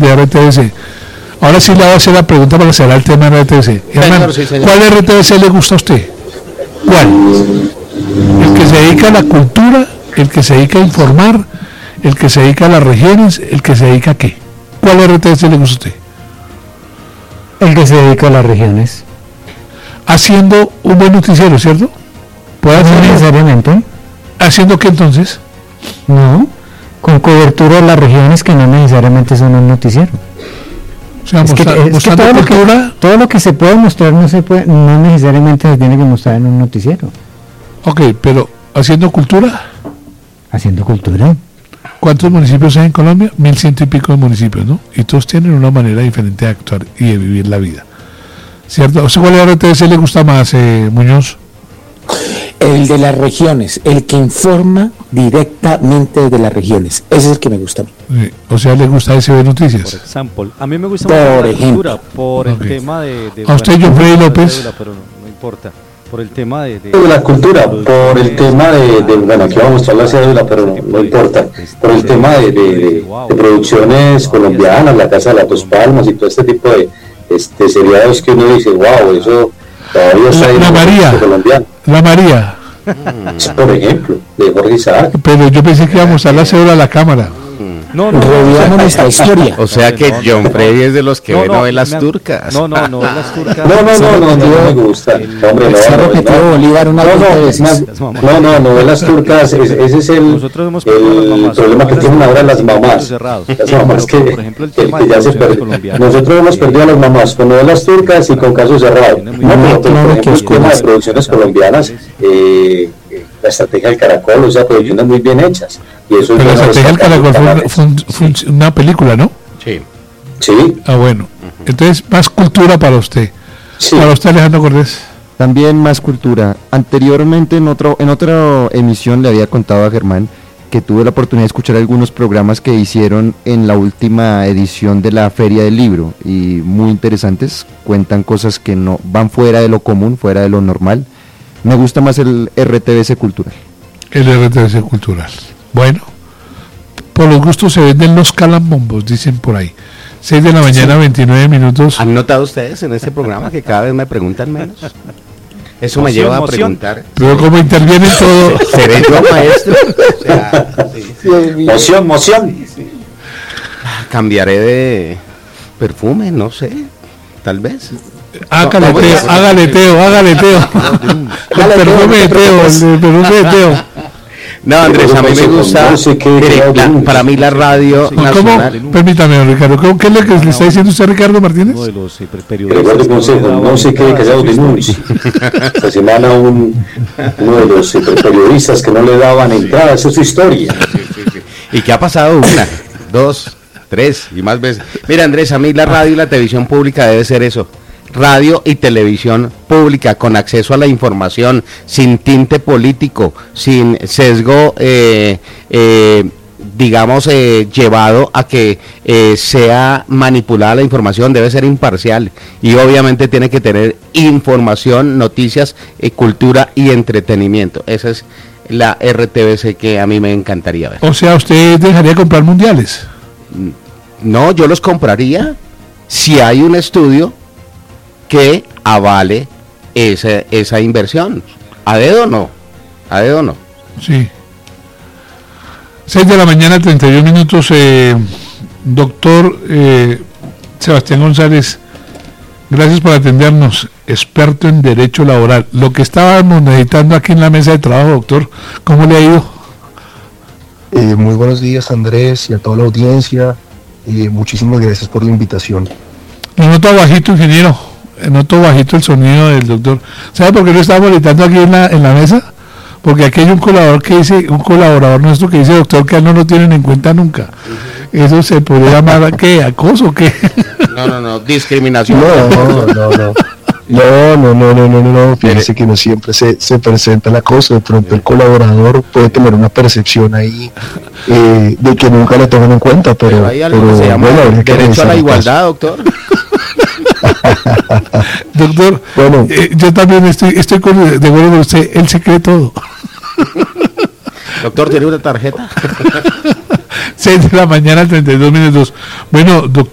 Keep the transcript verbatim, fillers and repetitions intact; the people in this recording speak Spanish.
de R T V C. Ahora sí le voy a hacer la pregunta para cerrar el tema de R T V C. Hermano, sí, ¿cuál R T V C le gusta a usted? ¿Cuál? ¿El que se dedica a la cultura? ¿El que se dedica a informar? ¿El que se dedica a las regiones? ¿El que se dedica a qué? ¿Cuál R T V C le gusta a usted? El que se dedica a las regiones. Haciendo un buen noticiero, ¿cierto? ¿Puede hacer necesariamente? ¿Haciendo qué entonces? No, con cobertura de las regiones que no necesariamente son un noticiero. O sea, es mostra, que, es que todo, lo que, todo lo que se puede mostrar no se puede, no necesariamente se tiene que mostrar en un noticiero. Ok, pero ¿haciendo cultura? Haciendo cultura. ¿Cuántos municipios hay en Colombia? Mil ciento y pico de municipios, ¿no? Y todos tienen una manera diferente de actuar y de vivir la vida, ¿cierto? O sea, ¿cuál R T V C le gusta más, eh, Muñoz? El de las regiones, el que informa directamente de las regiones. Ese es el que me gusta. Sí, o sea, ¿le gusta S B Noticias? Por ejemplo, a mí me gusta por más la ejemplo. cultura, por okay. el tema de... de ¿A usted, John Freddy López? Cédula, pero no, no importa. Por el tema de... De, de la cultura, por el tema de, de... Bueno, aquí vamos a mostrar la cédula, pero no, no importa. Por el tema de, de, de, de producciones colombianas, La Casa de las Dos Palmas y todo este tipo de este, seriados que uno dice, wow, eso todavía está ahí. La María, La María. Por ejemplo, de Jorge Isaac. Pero yo pensé que íbamos a mostrar la cédula a la cámara. No, no, revivamos nuestra historia. O sea que John Freddy es de los que no, ve no, novelas me, turcas. No, no, novelas turcas. No, no, no, no, no, no me gusta. El, Hombre, el cerro que tuvo Bolívar, una no, no, no, no, novelas turcas, es, ese es el, el problema que tienen ahora las mamás. Las mamás que, que, que ya se perdieron. Nosotros hemos perdido a las mamás con novelas turcas y con casos cerrados. No, pero por ejemplo, el tema de producciones colombianas, eh, la estrategia del Caracol, o sea, producciones muy bien hechas. Y eso pero es la estrategia del Caracol fue, fue, fue, fue una película, ¿no? Sí. Sí. Ah, bueno. Entonces, más cultura para usted. Sí. Para usted, Alejandro Cortés. También más cultura. Anteriormente, en, otro, en otra emisión, le había contado a Germán que tuve la oportunidad de escuchar algunos programas que hicieron en la última edición de la Feria del Libro. Y muy interesantes. Cuentan cosas que no van fuera de lo común, fuera de lo normal. Me gusta más el R T V C cultural. El R T V C cultural. Bueno, por los gustos se venden los calambombos, dicen por ahí. seis de la mañana, sí. veintinueve minutos. ¿Han notado ustedes en este programa que cada vez me preguntan menos? Eso me moción, lleva a moción. preguntar. Pero como interviene todo. ¿Seré yo maestro? O sea, sí, sí. Moción, moción. Cambiaré de perfume, no sé, tal vez. Hágale no, teo, hágale teo, hágale teo. El perfume de teo, el perfume de teo. No, Andrés, a mí me gusta, la, para mí la radio sí, nacional. ¿Cómo? Permítame, don Ricardo, ¿cómo, ¿qué es lo que le está diciendo usted a Ricardo Martínez? Uno de los periodistas. Consejo, no se quede callado de Nunes. Esta semana un, uno de los periodistas que no le daban entrada, esa es su historia. Sí, sí, sí. ¿Y qué ha pasado? Una, dos, tres y más veces. Mira, Andrés, a mí la radio y la televisión pública debe ser eso. Radio y televisión pública con acceso a la información, sin tinte político, sin sesgo, eh, eh, digamos, eh, llevado a que eh, sea manipulada la información, debe ser imparcial y obviamente tiene que tener información, noticias, eh, cultura y entretenimiento. Esa es la R T V C que a mí me encantaría ver. O sea, ¿usted dejaría comprar mundiales? No, yo los compraría si hay un estudio que avale esa, esa inversión. ¿A dedo no? ¿A dedo no? Sí. seis de la mañana, treinta y un minutos. Eh, doctor eh, Sebastián González, gracias por atendernos, experto en Derecho Laboral. Lo que estábamos necesitando aquí en la mesa de trabajo, doctor, ¿cómo le ha ido? Eh, muy buenos días, Andrés, y a toda la audiencia. Eh, muchísimas gracias por la invitación. Lo noto bajito, ingeniero. Noto bajito el sonido del doctor. ¿Sabe por qué lo estamos gritando aquí en la, en la mesa? Porque aquí hay un colaborador que dice, un colaborador nuestro que dice, doctor, que a él no lo tienen en cuenta nunca. ¿Eso se podría llamar qué? ¿Acoso o qué? No, no, no, discriminación. No, no, no, no. No, no, no, no, no, no, no. Fíjese que no siempre se, se presenta la cosa. De pronto el colaborador puede tener una percepción ahí eh, de que nunca lo toman en cuenta, pero, pero hay algo pero, que se llama bueno, derecho a la igualdad, doctor. Doctor, bueno, eh, yo también estoy estoy con, de acuerdo con usted, él se cree todo. Doctor, ¿tiene una tarjeta? seis de la mañana, treinta y dos minutos. Bueno, doctor.